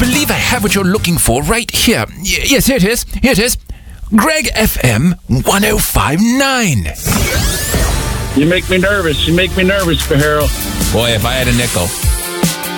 believe I have what you're looking for right here. Yes, here it is. Here it is. Greg FM 1059. You make me nervous, Pajero. Boy, if I had a nickel.